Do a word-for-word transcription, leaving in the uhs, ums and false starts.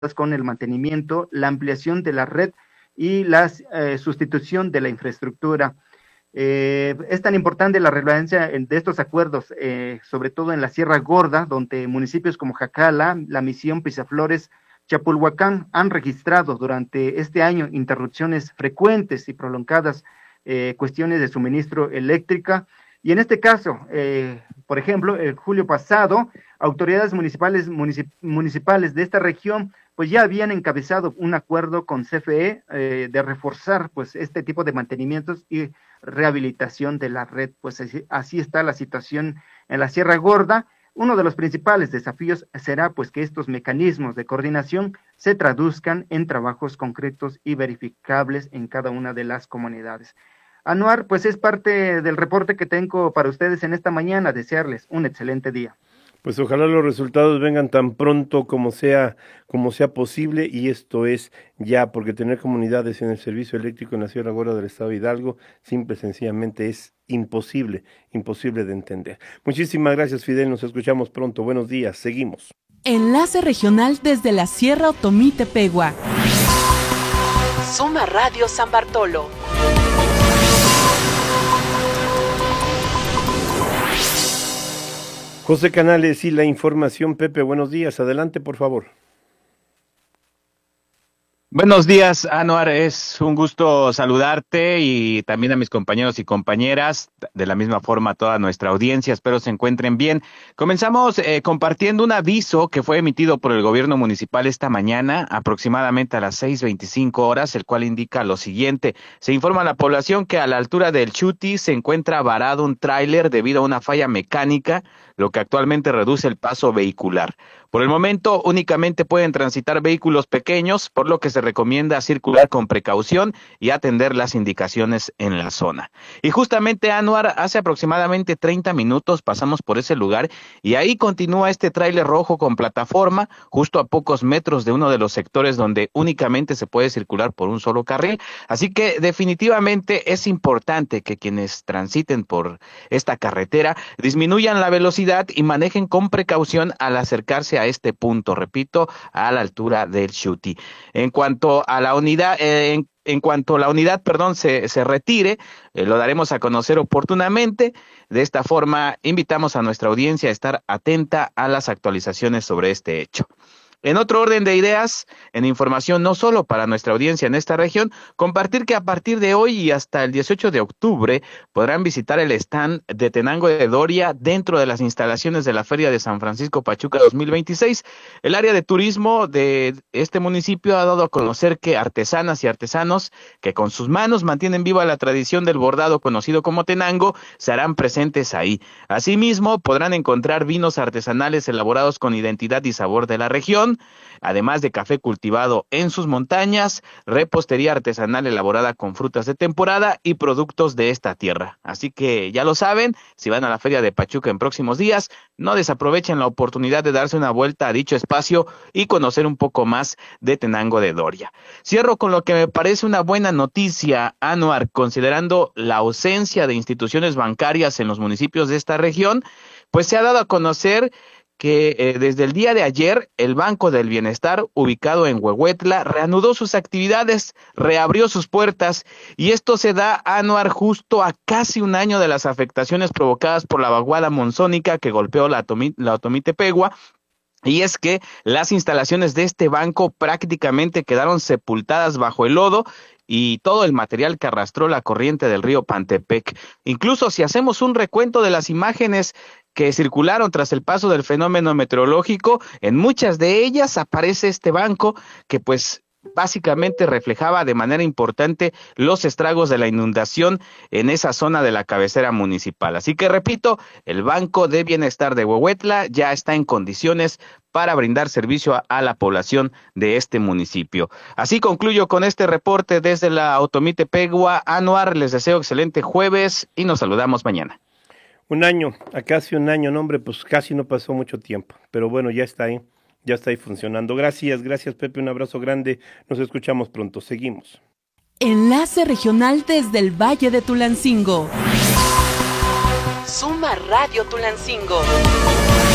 con el mantenimiento, la ampliación de la red y la eh, sustitución de la infraestructura. Eh, es tan importante la relevancia de estos acuerdos, eh, sobre todo en la Sierra Gorda, donde municipios como Jacala, La Misión, Pisaflores, Chapulhuacán han registrado durante este año interrupciones frecuentes y prolongadas, eh, cuestiones de suministro eléctrica. Y en este caso, eh, por ejemplo, el julio pasado, autoridades municipales, municip municipales de esta región pues ya habían encabezado un acuerdo con C F E eh, de reforzar pues este tipo de mantenimientos y rehabilitación de la red. Pues así, así está la situación en la Sierra Gorda. Uno de los principales desafíos será pues que estos mecanismos de coordinación se traduzcan en trabajos concretos y verificables en cada una de las comunidades. Anuar, pues es parte del reporte que tengo para ustedes en esta mañana. Desearles un excelente día. Pues ojalá los resultados vengan tan pronto como sea, como sea posible, y esto es ya, porque tener comunidades en el servicio eléctrico en la Sierra Gorda del Estado de Hidalgo, simple y sencillamente es imposible, imposible de entender. Muchísimas gracias, Fidel, nos escuchamos pronto. Buenos días, seguimos. Enlace regional desde la Sierra Otomí-Tepegua. Suma Radio San Bartolo. José Canales y la información. Pepe, buenos días. Adelante, por favor. Buenos días, Anuar. Es un gusto saludarte y también a mis compañeros y compañeras. De la misma forma, a toda nuestra audiencia. Espero se encuentren bien. Comenzamos eh, compartiendo un aviso que fue emitido por el gobierno municipal esta mañana, aproximadamente a las seis veinticinco horas, el cual indica lo siguiente. Se informa a la población que a la altura del Chuti se encuentra varado un tráiler debido a una falla mecánica, lo que actualmente reduce el paso vehicular. Por el momento, únicamente pueden transitar vehículos pequeños, por lo que se recomienda circular con precaución y atender las indicaciones en la zona. Y justamente, Anuar, hace aproximadamente treinta minutos pasamos por ese lugar y ahí continúa este tráiler rojo con plataforma, justo a pocos metros de uno de los sectores donde únicamente se puede circular por un solo carril. Así que definitivamente es importante que quienes transiten por esta carretera disminuyan la velocidad y manejen con precaución al acercarse a este punto, repito, a la altura del Chuti. En cuanto a la unidad, eh, en, en cuanto la unidad, perdón, se, se retire, eh, lo daremos a conocer oportunamente. De esta forma, invitamos a nuestra audiencia a estar atenta a las actualizaciones sobre este hecho. En otro orden de ideas, en información no solo para nuestra audiencia en esta región, compartir que a partir de hoy y hasta el dieciocho de octubre podrán visitar el stand de Tenango de Doria dentro de las instalaciones de la Feria de San Francisco Pachuca dos mil veintiséis. El área de turismo de este municipio ha dado a conocer que artesanas y artesanos que con sus manos mantienen viva la tradición del bordado conocido como tenango se harán presentes ahí. Asimismo, podrán encontrar vinos artesanales elaborados con identidad y sabor de la región, además de café cultivado en sus montañas, repostería artesanal elaborada con frutas de temporada y productos de esta tierra. Así que ya lo saben, si van a la Feria de Pachuca en próximos días, no desaprovechen la oportunidad de darse una vuelta a dicho espacio y conocer un poco más de Tenango de Doria. Cierro con lo que me parece una buena noticia, Anuar, considerando la ausencia de instituciones bancarias en los municipios de esta región, pues se ha dado a conocer que eh, desde el día de ayer el Banco del Bienestar, ubicado en Huehuetla, reanudó sus actividades, reabrió sus puertas, y esto se da, Anuar, justo a casi un año de las afectaciones provocadas por la vaguada monzónica que golpeó la, Otomí, la Otomí-Tepegua. Y es que las instalaciones de este banco prácticamente quedaron sepultadas bajo el lodo y todo el material que arrastró la corriente del río Pantepec. Incluso si hacemos un recuento de las imágenes que circularon tras el paso del fenómeno meteorológico, en muchas de ellas aparece este banco que pues básicamente reflejaba de manera importante los estragos de la inundación en esa zona de la cabecera municipal. Así que repito, el Banco de Bienestar de Huehuetla ya está en condiciones para brindar servicio a, a la población de este municipio. Así concluyo con este reporte desde la Otomí-Tepegua. Anuar, les deseo excelente jueves y nos saludamos mañana. Un año, a casi un año, no hombre, pues casi no pasó mucho tiempo, pero bueno, ya está ahí. Ya está ahí funcionando. Gracias, gracias Pepe, un abrazo grande. Nos escuchamos pronto, seguimos. Enlace regional desde el Valle de Tulancingo. Suma Radio Tulancingo.